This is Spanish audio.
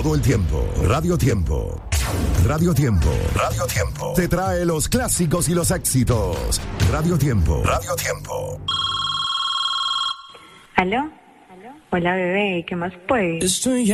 todo el tiempo. Radio Tiempo. Radio Tiempo. Radio Tiempo. Te trae los clásicos y los éxitos. Radio Tiempo. Radio Tiempo. ¿Aló? Hola, bebé. ¿Qué más pues? Estoy